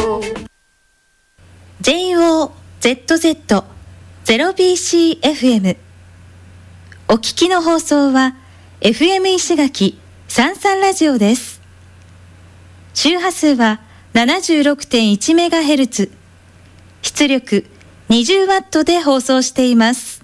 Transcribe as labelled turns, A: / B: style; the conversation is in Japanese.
A: JOZZ0BCFM お聞きの放送は FM 石垣サンサンラジオです。周波数は 76.1MHz、出力20ワットで放送しています。